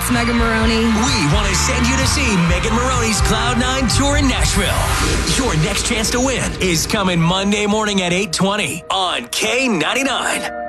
it's Megan Maroney. We want to send you to see Megan Maroney's Cloud9 tour in Nashville. Your next chance to win is coming Monday morning at 8:20 on K99.